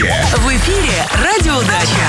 будущее. В эфире «Радиодача».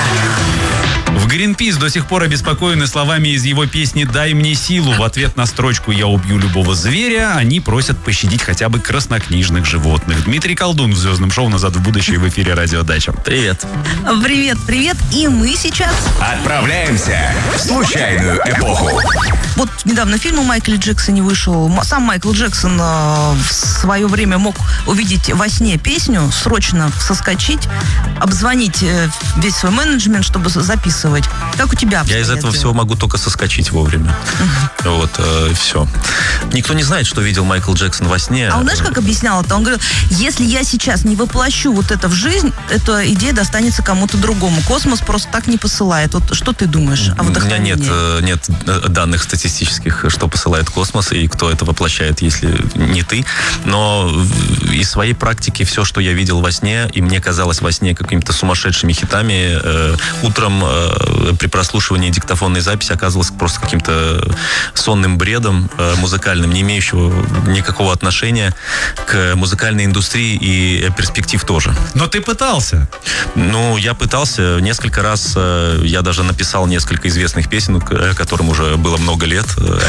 В Гринпис до сих пор обеспокоены словами из его песни «Дай мне силу». В ответ на строчку «Я убью любого зверя» они просят пощадить хотя бы краснокнижных животных. Дмитрий Колдун в звездном шоу «Назад в будущее» в эфире «Радиодача». Привет. Привет. И мы сейчас... Отправляемся в случайную эпоху. Вот недавно фильм о Майкле Джексоне вышел. Сам Майкл Джексон в свое время мог увидеть во сне песню, срочно соскочить, обзвонить весь свой менеджмент, чтобы записывать. Как у тебя? Я из этого всего могу только соскочить вовремя. Вот, все. Никто не знает, что видел Майкл Джексон во сне. А он, знаешь, как объяснял это? Он говорил, если я сейчас не воплощу вот это в жизнь, эта идея достанется кому-то другому. Космос просто так не посылает. Вот что ты думаешь о У меня вдохновении? нет данных статистических, что посылает космос и кто это воплощает, если не ты. Но из своей практики все, что я видел во сне, и мне казалось во сне какими-то сумасшедшими хитами, утром при прослушивании диктофонной записи оказывалось просто каким-то сонным бредом музыкальным, не имеющего никакого отношения к музыкальной индустрии и перспектив тоже. Но ты пытался. Ну, я пытался несколько раз, я даже написал несколько известных песен, которым уже было много лет,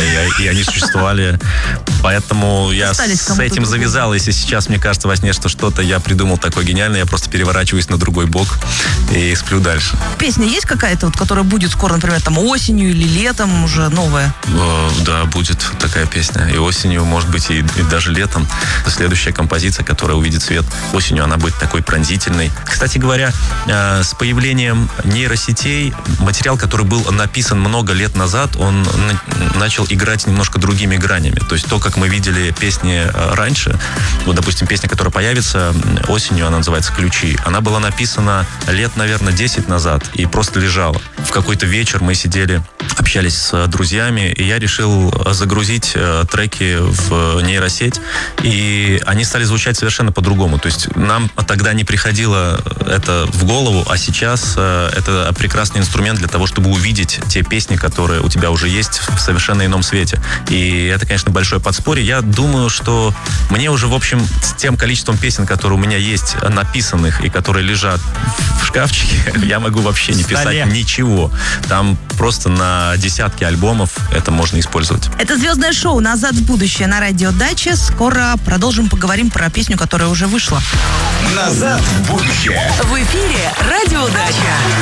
и они существовали. Поэтому я с этим завязал. Если сейчас мне кажется во сне, что что-то я придумал такое гениальное, я просто переворачиваюсь на другой бок и сплю дальше. Песня есть какая-то, вот, которая будет скоро, например, там осенью или летом уже новая? Да, будет такая песня. И осенью, может быть, и даже летом. Следующая композиция, которая увидит свет осенью, она будет такой пронзительной. Кстати говоря, с появлением нейросетей материал, который был написан много лет назад, он начал играть немножко другими гранями. То есть то, как мы видели песни раньше, вот, допустим, песня, которая появится осенью, она называется «Ключи», она была написана лет, наверное, 10 назад и просто лежала. В какой-то вечер мы сидели, общались с друзьями, и я решил загрузить треки в нейросеть, и они стали звучать совершенно по-другому. То есть нам тогда не приходило это в голову, а сейчас это прекрасный инструмент для того, чтобы увидеть те песни, которые у тебя уже есть в совершенно ином свете. И это, конечно, большое подспорье. Я думаю, что мне уже, в общем, с тем количеством песен, которые у меня есть написанных и которые лежат в шкафчике, я могу вообще не писать ничего. Там просто на десятки альбомов это можно использовать. Это звездное шоу «Назад в будущее» на радиодаче. Скоро продолжим, поговорим про песню, которая уже вышла. Назад в будущее. В эфире «Радиодача».